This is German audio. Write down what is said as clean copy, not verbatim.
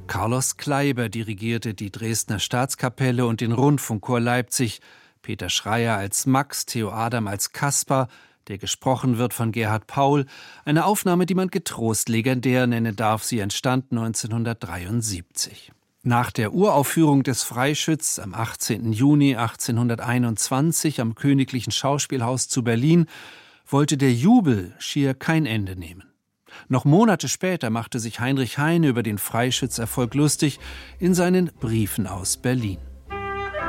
Carlos Kleiber dirigierte die Dresdner Staatskapelle und den Rundfunkchor Leipzig. Peter Schreyer als Max, Theo Adam als Kaspar, der gesprochen wird von Gerhard Paul. Eine Aufnahme, die man getrost legendär nennen darf. Sie entstand 1973. Nach der Uraufführung des Freischütz am 18. Juni 1821 am Königlichen Schauspielhaus zu Berlin wollte der Jubel schier kein Ende nehmen. Noch Monate später machte sich Heinrich Heine über den Freischütz-Erfolg lustig in seinen Briefen aus Berlin.